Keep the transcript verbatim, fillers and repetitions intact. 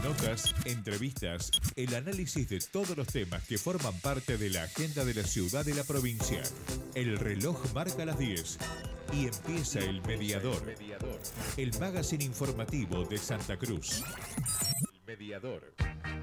Notas, entrevistas, el análisis de todos los temas que forman parte de la agenda de la ciudad y la provincia. El reloj marca las diez y empieza El Mediador, el magazine informativo de Santa Cruz. El Mediador.